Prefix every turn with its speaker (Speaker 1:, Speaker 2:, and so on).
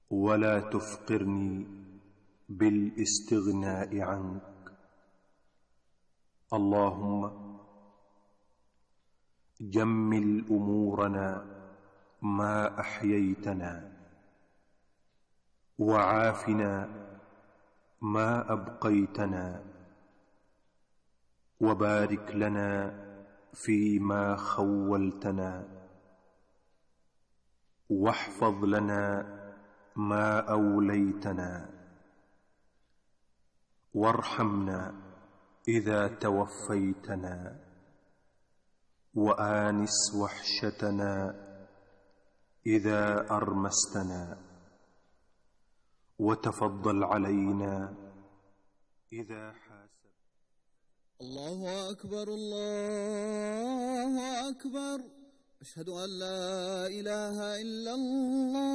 Speaker 1: ولا تفقرني بالاستغناء عنك. اللهم جمل أمورنا ما أحييتنا، وعافنا ما أبقيتنا، وبارك لنا فيما خولتنا، واحفظ لنا ما أوليتنا، وارحمنا إذا توفيتنا، وآنس وحشتنا إذا أرمستنا، وتفضل علينا إذا حاسب.
Speaker 2: الله أكبر الله أكبر، أشهد أن لا إله إلا الله.